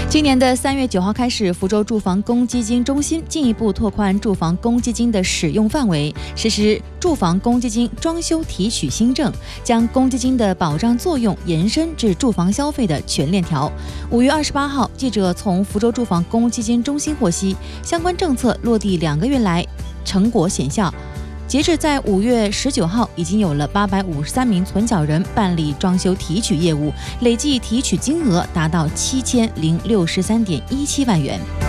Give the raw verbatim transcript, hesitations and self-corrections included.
今年的三月九号开始，福州住房公积金中心进一步拓宽住房公积金的使用范围，实施住房公积金装修提取新政，将公积金的保障作用延伸至住房消费的全链条。五月二十八号，记者从福州住房公积金中心获悉，相关政策落地两个月来，成果显效。截至在五月十九号，已经有了八百五十三名存缴人办理装修提取业务，累计提取金额达到七千零六十三点一七万元。